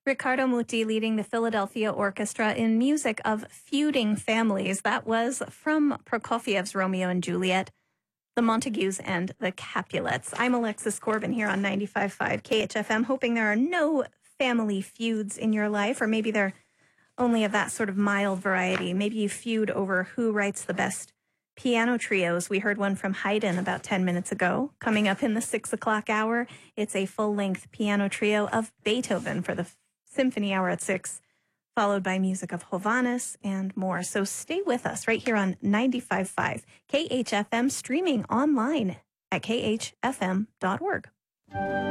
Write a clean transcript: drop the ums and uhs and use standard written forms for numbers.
Riccardo Muti leading the Philadelphia Orchestra in music of feuding families. That was from Prokofiev's Romeo and Juliet, the Montagues and the Capulets. I'm Alexis Corbin here on 95.5 KHFM, hoping there are no family feuds in your life, or maybe they're only of that sort of mild variety. Maybe you feud over who writes the best piano trios. We heard one from Haydn about 10 minutes ago. Coming up in the 6 o'clock hour, it's a full-length piano trio of Beethoven for the Symphony Hour at 6, followed by music of Hovhannes and more. So stay with us right here on 95.5 KHFM, streaming online at khfm.org.